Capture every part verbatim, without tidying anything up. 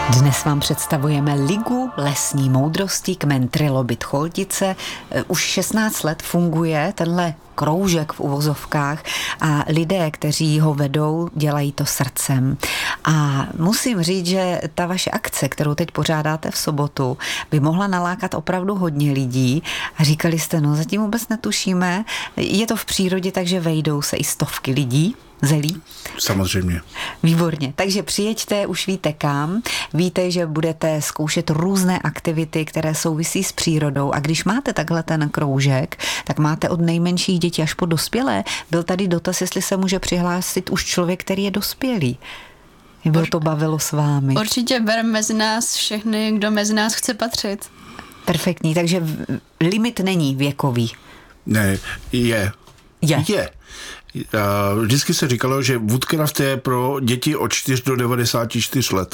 Dnes vám představujeme Ligu lesní moudrosti Kmen Trilobit Choltice. Už šestnáct let funguje tenhle kroužek v uvozovkách a lidé, kteří ho vedou, dělají to srdcem. A musím říct, že ta vaše akce, kterou teď pořádáte v sobotu, by mohla nalákat opravdu hodně lidí. A říkali jste, no zatím vůbec netušíme, je to v přírodě, takže vejdou se i stovky lidí. Zelí? Samozřejmě. Výborně. Takže přijeďte, už víte kam. Víte, že budete zkoušet různé aktivity, které souvisí s přírodou. A když máte takhle ten kroužek, tak máte od nejmenších dětí až po dospělé. Byl tady dotaz, jestli se může přihlásit už člověk, který je dospělý. Bylo to bavilo s vámi. Určitě bereme mezi nás všechny, kdo mezi nás chce patřit. Perfektní, takže limit není věkový. Ne, je. Je. Je. Vždycky se říkalo, že Woodcraft je pro děti od čtyř do devadesáti čtyř let.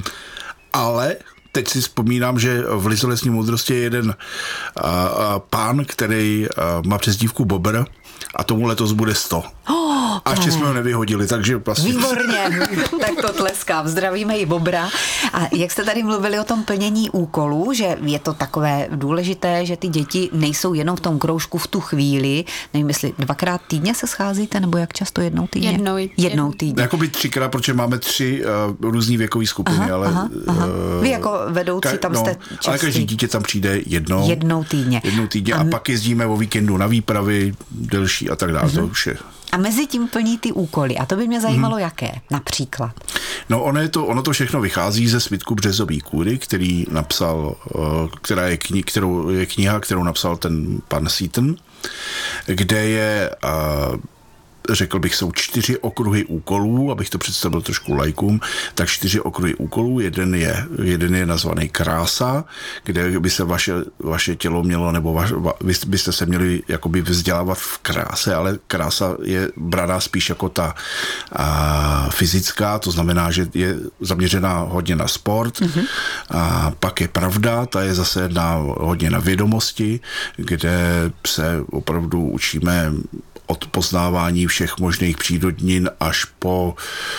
Ale teď si vzpomínám, že v Lize lesní moudrosti je jeden a, a pán, který a, má přezdívku Bobr a tomu letos bude sto. Oh, a ještě jsme ho nevyhodili, takže vlastně... Výborně, tak to tleskám. Zdravíme i Bobra. A jak jste tady mluvili o tom plnění úkolů, že je to takové důležité, že ty děti nejsou jenom v tom kroužku v tu chvíli, nevím, jestli dvakrát týdně se scházíte, nebo jak často jednou týdně? Jednou, jednou týdně. Jakoby třikrát, protože máme tři uh, různý věkové skupiny, aha, ale... Aha, aha. Uh, Vy jako vedoucí ka- tam no, jste častý. Ale každý dítě tam přijde jednou. Jednou týdně. Jednou týdně a, a pak jezdíme o víkendu na výpravy delší a tak dále, uh-huh. To už je... A mezi tím plní ty úkoly. A to by mě zajímalo, hmm. jaké například. No ono, je to, ono to všechno vychází ze svitku Březový kůry, který napsal, která je, kni, kterou, je kniha, kterou napsal ten pan Seaton, kde je, řekl bych, jsou čtyři okruhy úkolů, abych to představil trošku lajkům, tak čtyři okruhy úkolů. Jeden je, jeden je nazvaný krása, kde by se vaše, vaše tělo mělo, nebo vaš, vy byste se měli jakoby vzdělávat v kráse, ale krása je braná spíš jako ta a, fyzická, to znamená, že je zaměřená hodně na sport. Mm-hmm. A pak je pravda, ta je zase na, hodně na vědomosti, kde se opravdu učíme od poznávání všech možných přírodnin až po,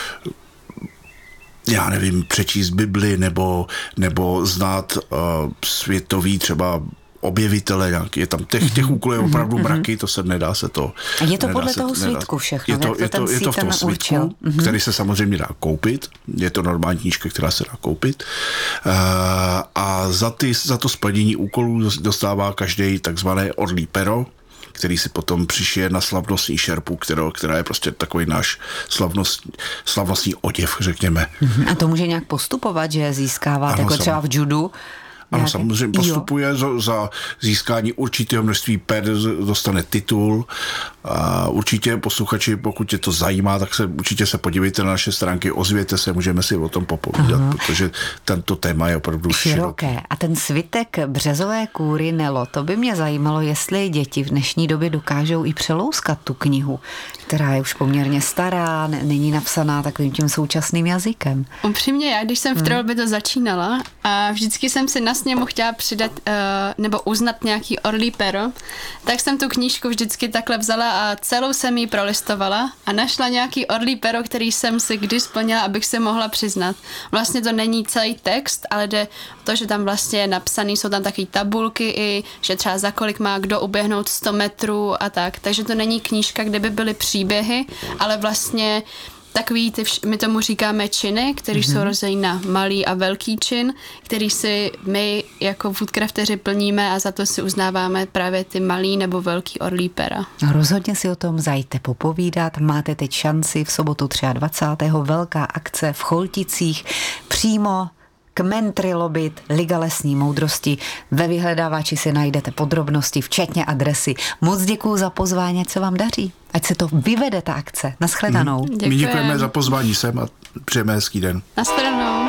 já nevím, přečíst Bibli nebo, nebo znát uh, světový třeba objevitele, je tam těch, těch úkolů je opravdu mraky, to se nedá se to... A je to podle se, toho nedá, svitku všechno? Je to, je to, je to v tom svitku, mm-hmm. který se samozřejmě dá koupit, je to normální knížka, která se dá koupit uh, a za, ty, za to splnění úkolů dostává každý takzvané orlí pero, který si potom přišije na slavnostní šerpu, kterou, která je prostě takový náš slavnost, slavnostní oděv, řekněme. A to může nějak postupovat, že získáváte, ano, jako sam... třeba v judu? Ano, nějaké... samozřejmě postupuje za, za získání určitého množství per, dostane titul. A určitě posluchači, pokud tě to zajímá, tak se určitě se podívejte na naše stránky, ozvěte se, můžeme si o tom popovídat, aha. Protože tento téma je opravdu široké. široké. A ten svitek Březové kůry Nelo, to by mě zajímalo, jestli děti v dnešní době dokážou i přelouskat tu knihu, která je už poměrně stará, není napsaná takovým tím současným jazykem. Upřímně, já když jsem v Trilobitu hmm. začínala a vždycky jsem si na sněmu chtěla přidat uh, nebo uznat nějaký orlí pero, tak jsem tu knížku vždycky takhle vzala a celou jsem ji prolistovala a našla nějaký orlí pero, který jsem si kdy splnila, abych se mohla přiznat. Vlastně to není celý text, ale jde to, že tam vlastně je napsaný, jsou tam taky tabulky i, že třeba za kolik má kdo uběhnout sto metrů a tak. Takže to není knížka, kde by byly příběhy, ale vlastně takový, ty vš- my tomu říkáme činy, který mm-hmm. jsou rozdělení na malý a velký čin, který si my jako woodcrafteři plníme a za to si uznáváme právě ty malý nebo velký orlí pera. Rozhodně si o tom zajďte popovídat. Máte teď šanci v sobotu dvacátého třetího velká akce v Cholticích přímo Kmen Trilobit, Liga lesní moudrosti. Ve vyhledávači si najdete podrobnosti, včetně adresy. Moc děkuju za pozvání, ať se vám daří. Ať se to vyvede, ta akce. Naschledanou. Mm, My děkujeme za pozvání sem a přejeme hezký den. Naschledanou.